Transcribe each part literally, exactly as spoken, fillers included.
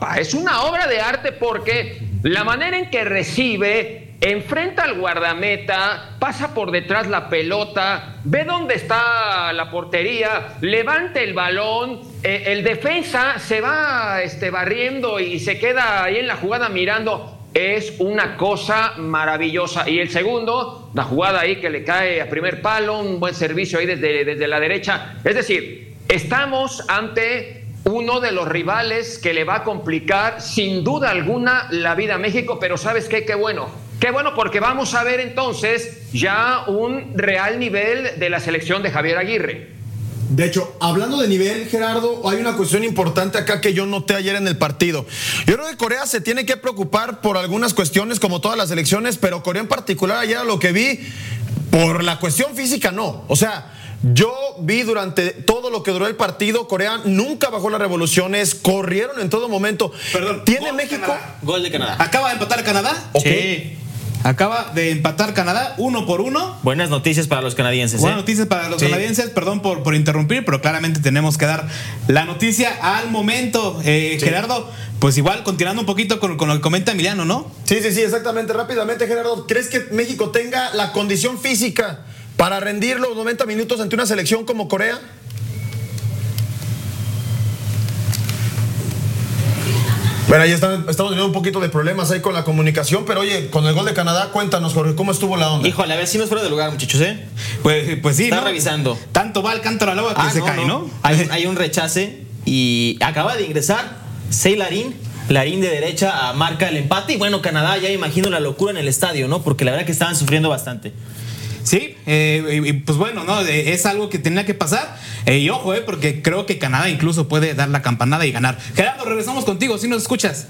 papá, es una obra de arte porque la manera en que recibe, enfrenta al guardameta, pasa por detrás la pelota, ve dónde está la portería, levanta el balón, eh, el defensa se va este, barriendo y se queda ahí en la jugada mirando. Es una cosa maravillosa. Y el segundo, la jugada ahí que le cae a primer palo, un buen servicio ahí desde, desde la derecha. Es decir, estamos ante uno de los rivales que le va a complicar sin duda alguna la vida a México, pero ¿sabes qué? Qué bueno. Qué bueno, porque vamos a ver entonces ya un real nivel de la selección de Javier Aguirre. De hecho, hablando de nivel, Gerardo, hay una cuestión importante acá que yo noté ayer en el partido. Yo creo que Corea se tiene que preocupar por algunas cuestiones, como todas las selecciones, pero Corea en particular, ayer a lo que vi, por la cuestión física no. O sea, yo vi durante todo lo que duró el partido, Corea nunca bajó las revoluciones, corrieron en todo momento. Perdón, ¿Tiene gol de México? Canadá. Gol de Canadá. ¿Acaba de empatar Canadá? Okay. Sí. Acaba de empatar Canadá uno por uno. Buenas noticias para los canadienses. Buenas ¿eh? noticias para los sí. canadienses. Perdón por, por interrumpir, pero claramente tenemos que dar la noticia al momento. Eh, sí. Gerardo, pues igual continuando un poquito con, con lo que comenta Emiliano, ¿no? Sí, sí, sí, exactamente. Rápidamente, Gerardo, ¿crees que México tenga la condición física para rendir los noventa minutos ante una selección como Corea? Bueno, ahí están, estamos teniendo un poquito de problemas ahí con la comunicación, pero oye, con el gol de Canadá, cuéntanos, Jorge, ¿cómo estuvo la onda? Híjole, a ver si no es fuera de lugar, muchachos, ¿eh? Pues, pues sí, Está ¿no? revisando. Tanto va el cántaro al agua que Ah, se no, cae, no. ¿no? Hay, hay un rechace y acaba de ingresar Sey Larín. Larín de derecha marca el empate y bueno, Canadá ya imagino la locura en el estadio, ¿no? Porque la verdad que estaban sufriendo bastante. Sí, eh, y pues bueno, no, es algo que tenía que pasar. Eh, y ojo, eh, porque creo que Canadá incluso puede dar la campanada y ganar. Gerardo, regresamos contigo, ¿sí nos escuchas?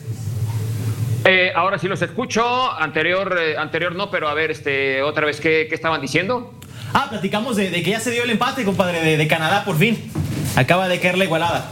Eh, ahora sí los escucho. Anterior, eh, anterior no, pero a ver, este, otra vez, ¿qué, qué estaban diciendo? Ah, platicamos de, de que ya se dio el empate, compadre, de, de Canadá por fin. Acaba de caer la igualada.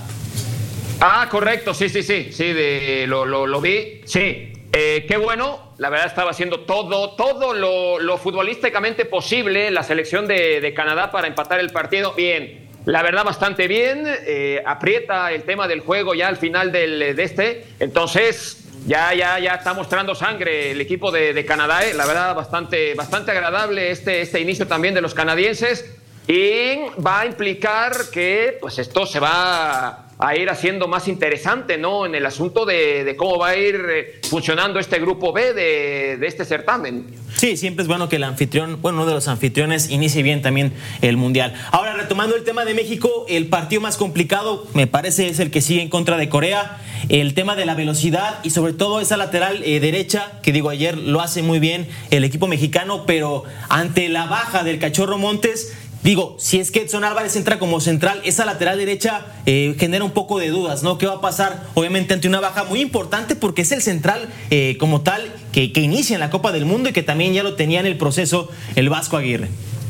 Ah, correcto, sí, sí, sí, sí, de, lo, lo, lo vi, sí. Eh, qué bueno, la verdad estaba haciendo todo, todo lo, lo futbolísticamente posible la selección de, de Canadá para empatar el partido. Bien, la verdad bastante bien, eh, aprieta el tema del juego ya al final del, de este, entonces ya, ya, ya está mostrando sangre el equipo de, de Canadá, eh. La verdad bastante, bastante agradable este, este inicio también de los canadienses y va a implicar que pues esto se va a ir haciendo más interesante, ¿no? En el asunto de, de cómo va a ir eh, funcionando este grupo B de, de este certamen. Sí, siempre es bueno que el anfitrión, bueno, uno de los anfitriones inicie bien también el Mundial. Ahora, retomando el tema de México, el partido más complicado, me parece, es el que sigue en contra de Corea. El tema de la velocidad y sobre todo esa lateral eh, derecha, que digo, ayer lo hace muy bien el equipo mexicano, pero ante la baja del Cachorro Montes, digo, si es que Edson Álvarez entra como central, esa lateral derecha eh, genera un poco de dudas, ¿no? ¿Qué va a pasar? Obviamente ante una baja muy importante porque es el central eh, como tal que, que inicia en la Copa del Mundo y que también ya lo tenía en el proceso el Vasco Aguirre.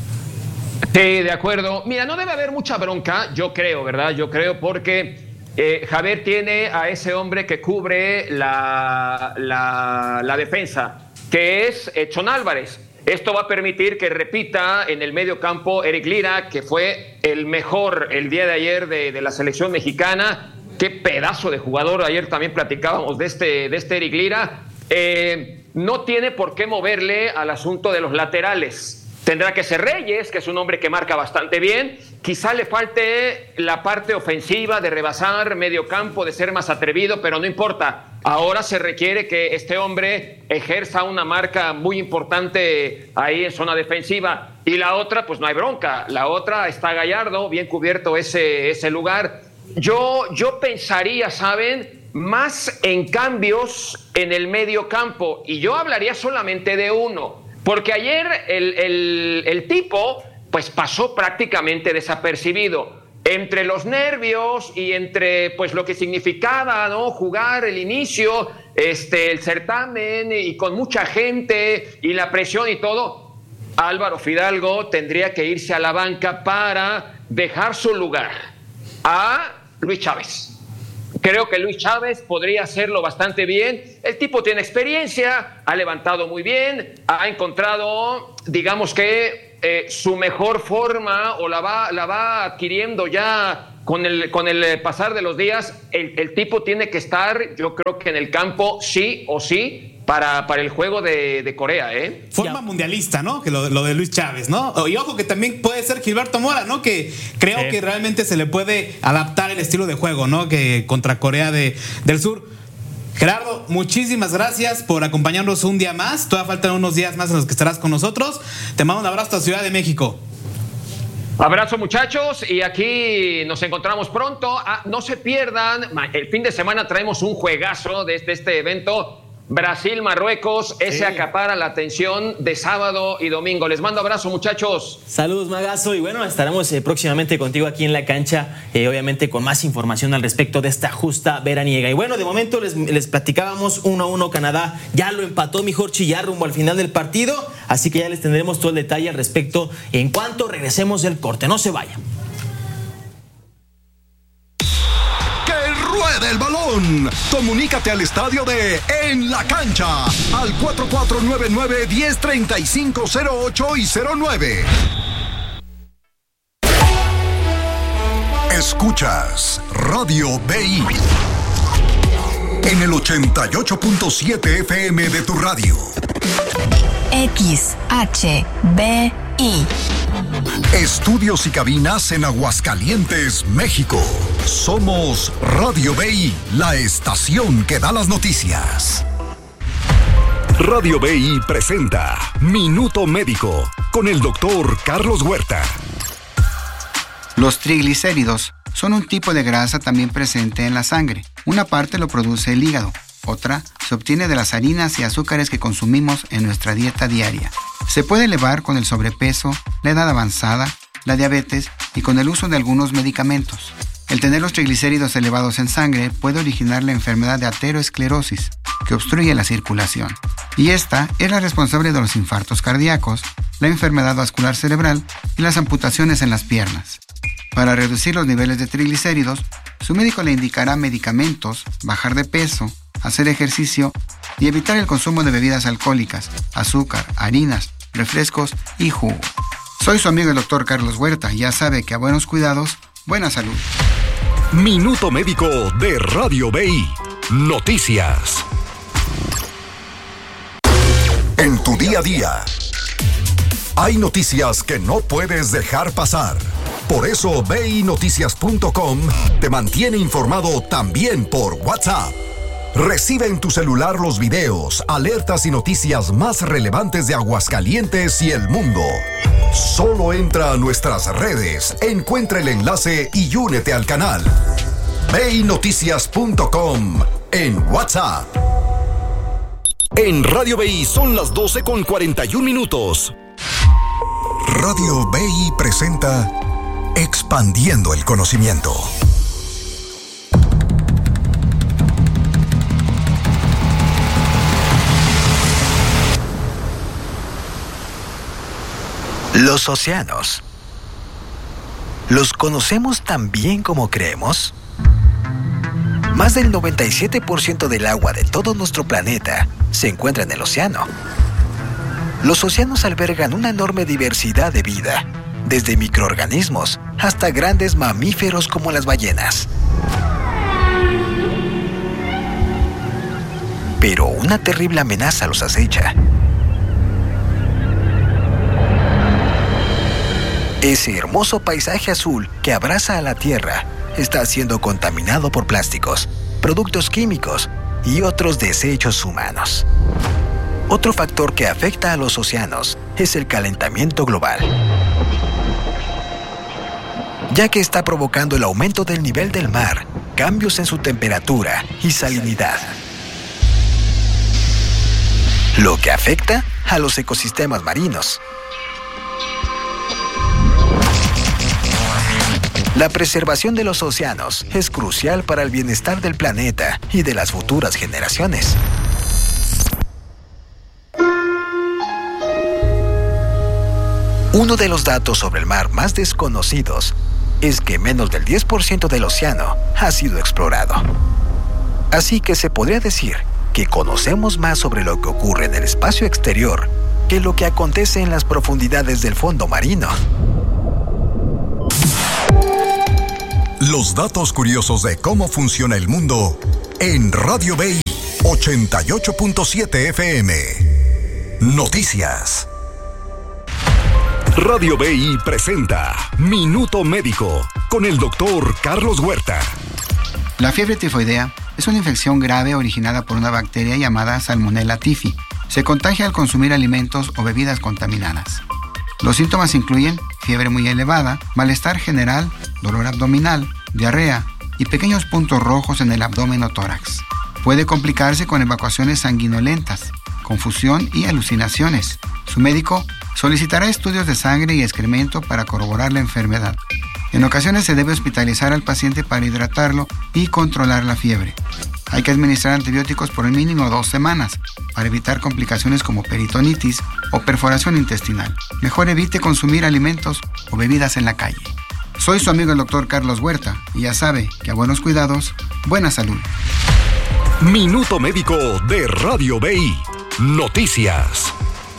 Sí, de acuerdo. Mira, no debe haber mucha bronca, yo creo, ¿verdad? Yo creo porque eh, Javier tiene a ese hombre que cubre la, la, la defensa, que es Edson Álvarez. Esto va a permitir que repita en el medio campo Eric Lira, que fue el mejor el día de ayer de, de la selección mexicana. Qué pedazo de jugador. Ayer también platicábamos de este, de este Eric Lira. Eh, no tiene por qué moverle al asunto de los laterales. Tendrá que ser Reyes, que es un hombre que marca bastante bien. Quizá le falte la parte ofensiva de rebasar medio campo, de ser más atrevido, pero no importa. Ahora se requiere que este hombre ejerza una marca muy importante ahí en zona defensiva. Y la otra, pues no hay bronca. La otra está Gallardo, bien cubierto ese, ese lugar. Yo, yo pensaría, ¿saben?, más en cambios en el medio campo. Y yo hablaría solamente de uno. Porque ayer el, el, el tipo pues pasó prácticamente desapercibido. Entre los nervios y entre pues lo que significaba, ¿no?, jugar el inicio, este, el certamen y con mucha gente y la presión y todo, Álvaro Fidalgo tendría que irse a la banca para dejar su lugar a Luis Chávez. Creo que Luis Chávez podría hacerlo bastante bien. El tipo tiene experiencia, ha levantado muy bien, ha encontrado, digamos que, eh, su mejor forma o la va, la va adquiriendo ya con el, con el pasar de los días, el, el tipo tiene que estar, yo creo que en el campo sí o sí, para, para el juego de, de Corea, ¿eh? Forma Ya. mundialista, ¿no? Que lo, lo de Luis Chávez, ¿no? Y ojo que también puede ser Gilberto Mora, ¿no? Que creo Sí. que realmente se le puede adaptar el estilo de juego, ¿no? Que contra Corea de, del Sur. Gerardo, muchísimas gracias por acompañarnos un día más. Todavía faltan unos días más en los que estarás con nosotros. Te mando un abrazo a Ciudad de México. Abrazo, muchachos, y aquí nos encontramos pronto. Ah, no se pierdan, el fin de semana traemos un juegazo de este, este evento. Brasil-Marruecos, ese Sí. acapara la atención de sábado y domingo. Les mando abrazo, muchachos. Saludos, Magazo, y bueno, estaremos eh, próximamente contigo aquí en la cancha, eh, obviamente con más información al respecto de esta justa veraniega. Y bueno, de momento les, les platicábamos uno a uno Canadá, ya lo empató mi Jorchi ya rumbo al final del partido, así que ya les tendremos todo el detalle al respecto en cuanto regresemos del corte. No se vayan. ¡Rueda el balón! Comunícate al estadio de En la Cancha al cuatro cuatro nueve nueve, uno cero tres cinco cero ocho y cero nueve. Escuchas Radio B I en el ochenta y ocho punto siete F M de tu radio. X H B I. Estudios y cabinas en Aguascalientes, México. Somos Radio B I, la estación que da las noticias. Radio B I presenta Minuto Médico con el doctor Carlos Huerta. Los triglicéridos son un tipo de grasa también presente en la sangre. Una parte lo produce el hígado, otra se obtiene de las harinas y azúcares que consumimos en nuestra dieta diaria. Se puede elevar con el sobrepeso, la edad avanzada, la diabetes y con el uso de algunos medicamentos. El tener los triglicéridos elevados en sangre puede originar la enfermedad de aterosclerosis, que obstruye la circulación. Y esta es la responsable de los infartos cardíacos, la enfermedad vascular cerebral y las amputaciones en las piernas. Para reducir los niveles de triglicéridos, su médico le indicará medicamentos, bajar de peso, hacer ejercicio y evitar el consumo de bebidas alcohólicas, azúcar, harinas, refrescos y jugo. Soy su amigo el doctor Carlos Huerta. Ya sabe que a buenos cuidados, buena salud. Minuto Médico de Radio B I. Noticias. En tu día a día, hay noticias que no puedes dejar pasar. Por eso B I Noticias punto com te mantiene informado también por WhatsApp. Recibe en tu celular los videos, alertas y noticias más relevantes de Aguascalientes y el mundo. Solo entra a nuestras redes, encuentra el enlace y únete al canal. B I Noticias punto com en WhatsApp. En Radio B I son las doce con cuarenta y un minutos. Radio B I presenta Expandiendo el Conocimiento. Los océanos, ¿los conocemos tan bien como creemos? Más del noventa y siete por ciento del agua de todo nuestro planeta se encuentra en el océano. Los océanos albergan una enorme diversidad de vida, desde microorganismos hasta grandes mamíferos como las ballenas. Pero una terrible amenaza los acecha. Ese hermoso paisaje azul que abraza a la Tierra está siendo contaminado por plásticos, productos químicos y otros desechos humanos. Otro factor que afecta a los océanos es el calentamiento global, ya que está provocando el aumento del nivel del mar, cambios en su temperatura y salinidad, lo que afecta a los ecosistemas marinos. La preservación de los océanos es crucial para el bienestar del planeta y de las futuras generaciones. Uno de los datos sobre el mar más desconocidos es que menos del diez por ciento del océano ha sido explorado. Así que se podría decir que conocemos más sobre lo que ocurre en el espacio exterior que lo que acontece en las profundidades del fondo marino. Los datos curiosos de cómo funciona el mundo en Radio B I ochenta y ocho punto siete F M. Noticias. Radio B I presenta Minuto Médico con el doctor Carlos Huerta. La fiebre tifoidea es una infección grave originada por una bacteria llamada Salmonella typhi. Se contagia al consumir alimentos o bebidas contaminadas. Los síntomas incluyen fiebre muy elevada, malestar general, dolor abdominal, diarrea y pequeños puntos rojos en el abdomen o tórax. Puede complicarse con evacuaciones sanguinolentas, confusión y alucinaciones. Su médico solicitará estudios de sangre y excremento para corroborar la enfermedad. En ocasiones se debe hospitalizar al paciente para hidratarlo y controlar la fiebre. Hay que administrar antibióticos por el mínimo dos semanas para evitar complicaciones como peritonitis o perforación intestinal. Mejor evite consumir alimentos o bebidas en la calle. Soy su amigo el doctor Carlos Huerta y ya sabe que a buenos cuidados, buena salud. Minuto Médico de Radio B I. Noticias.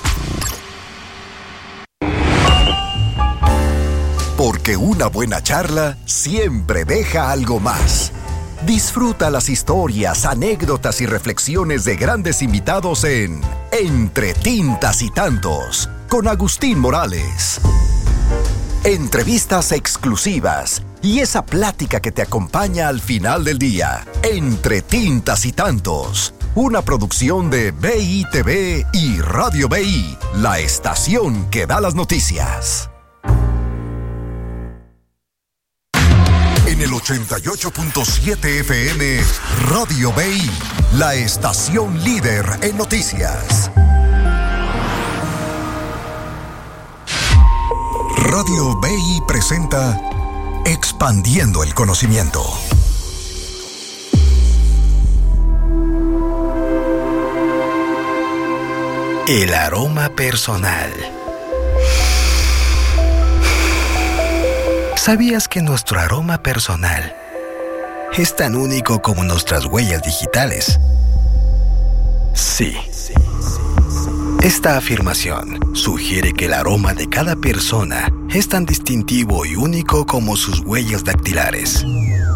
Porque una buena charla siempre deja algo más. Disfruta las historias, anécdotas y reflexiones de grandes invitados en Entre Tintas y Tantos, con Agustín Morales. Entrevistas exclusivas y esa plática que te acompaña al final del día. Entre Tintas y Tantos, una producción de B I T V y Radio B I, la estación que da las noticias. En el ochenta y ocho punto siete F M, Radio B I, la estación líder en noticias. Radio B I presenta Expandiendo el Conocimiento. El aroma personal. ¿Sabías que nuestro aroma personal es tan único como nuestras huellas digitales? Sí. Esta afirmación sugiere que el aroma de cada persona es tan distintivo y único como sus huellas dactilares.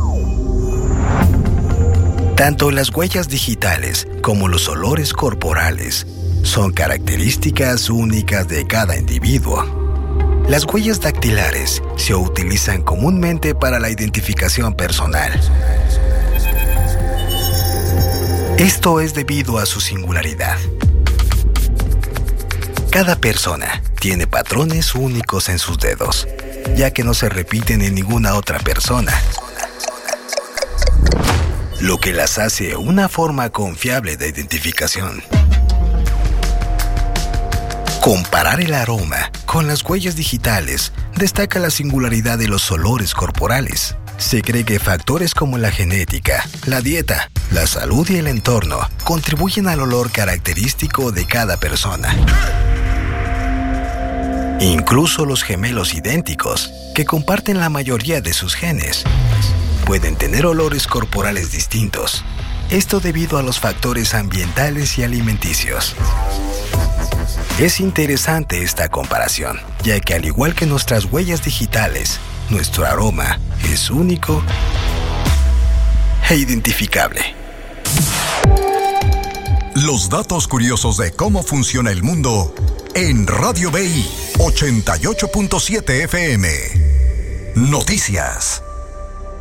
Tanto las huellas digitales como los olores corporales son características únicas de cada individuo. Las huellas dactilares se utilizan comúnmente para la identificación personal. Esto es debido a su singularidad. Cada persona tiene patrones únicos en sus dedos, ya que no se repiten en ninguna otra persona, lo que las hace una forma confiable de identificación. Comparar el aroma con las huellas digitales destaca la singularidad de los olores corporales. Se cree que factores como la genética, la dieta, la salud y el entorno contribuyen al olor característico de cada persona. Incluso los gemelos idénticos, que comparten la mayoría de sus genes, pueden tener olores corporales distintos. Esto debido a los factores ambientales y alimenticios. Es interesante esta comparación, ya que al igual que nuestras huellas digitales, nuestro aroma es único e identificable. Los datos curiosos de cómo funciona el mundo en Radio B I ochenta y ocho punto siete F M. Noticias.